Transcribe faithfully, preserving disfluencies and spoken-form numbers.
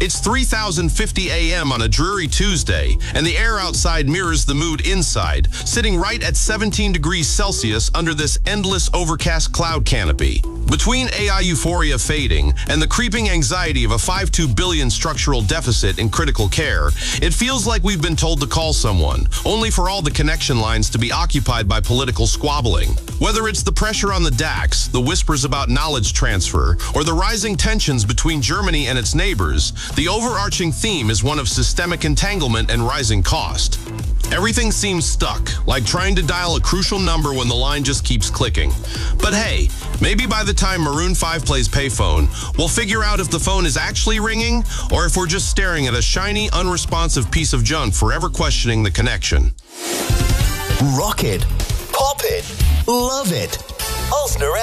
It's three thousand fifty a m on a dreary Tuesday, and the air outside mirrors the mood inside, sitting right at seventeen degrees Celsius under this endless overcast cloud canopy. Between A I euphoria fading and the creeping anxiety of a five point two billion structural deficit in critical care, it feels like we've been told to call someone, only for all the connection lines to be occupied by political squabbling. Whether it's the pressure on the D A X, the whispers about knowledge transfer, or the rising tensions between Germany and its neighbors, the overarching theme is one of systemic entanglement and rising cost. Everything seems stuck, like trying to dial a crucial number when the line just keeps clicking. But hey, maybe by the time Maroon five plays Payphone, we'll figure out if the phone is actually ringing or if we're just staring at a shiny, unresponsive piece of junk forever questioning the connection. Rock it, pop it, love it. Osner